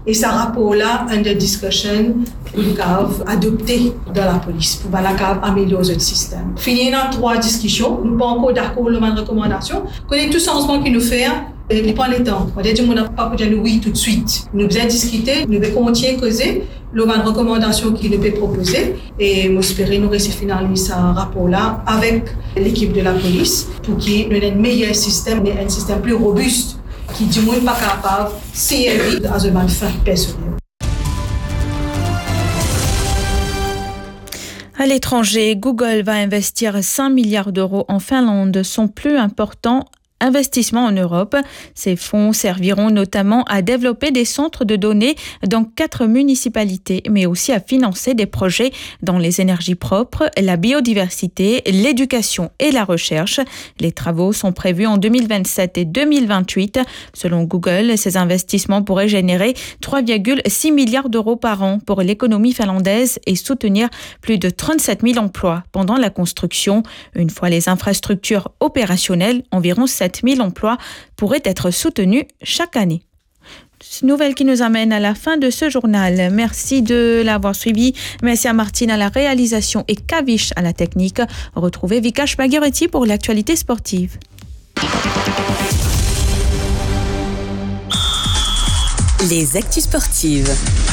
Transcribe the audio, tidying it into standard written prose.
Et ce rapport-là, under discussion, pour le cas adopté dans la police, pour le cas améliorer le système. Fini dans 3 discussions, nous ne sommes pas encore d'accord avec la recommandation. Connaît tout changement qu'il nous fait, il prend le temps. On a dit qu'on n'a pas dire oui tout de suite. Nous devons discuter, nous devons continuer à causer, la recommandation qu'il nous peut proposer. Et j'espère que nous réussissons à finaliser ce rapport-là avec l'équipe de la police pour qu'il y ait un meilleur système, un système plus robuste qui du moins pas capable de servir à une fin personnelle. À l'étranger, Google va investir 5 milliards d'euros en Finlande, son plus important investissement en Europe. Ces fonds serviront notamment à développer des centres de données dans 4 municipalités, mais aussi à financer des projets dans les énergies propres, la biodiversité, l'éducation et la recherche. Les travaux sont prévus en 2027 et 2028. Selon Google, ces investissements pourraient générer 3,6 milliards d'euros par an pour l'économie finlandaise et soutenir plus de 37 000 emplois pendant la construction. Une fois les infrastructures opérationnelles, environ 7 000 emplois pourraient être soutenus chaque année. Nouvelle qui nous amène à la fin de ce journal. Merci de l'avoir suivi. Merci à Martine à la réalisation et Kavish à la technique. Retrouvez Vikash Bagheretti pour l'actualité sportive. Les actus sportives.